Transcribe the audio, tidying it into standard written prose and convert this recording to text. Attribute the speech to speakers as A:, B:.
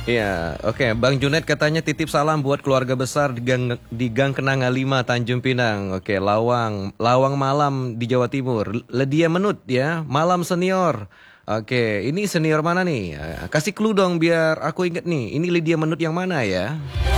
A: Iya, oke. Bang Junet katanya titip salam buat keluarga besar di Gang Kenanga 5 Tanjung Pinang. Oke, Lawang Malam di Jawa Timur. Ledia Menut ya, Malam Senior. Oke, ini senior mana nih? Kasih clue dong biar aku inget nih. Ini Lydia Menut yang mana ya?